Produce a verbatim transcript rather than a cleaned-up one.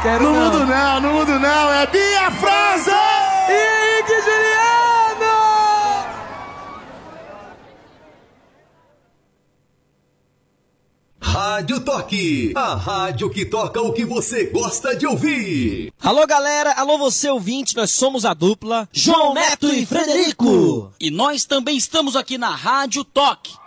quero não. Não mudo não, não mudo não. É Bia França! E Henrique Juliano! Rádio Toque, a rádio que toca o que você gosta de ouvir. Alô galera, alô você ouvinte, nós somos a dupla João Neto e Frederico. E nós também estamos aqui na Rádio Toque.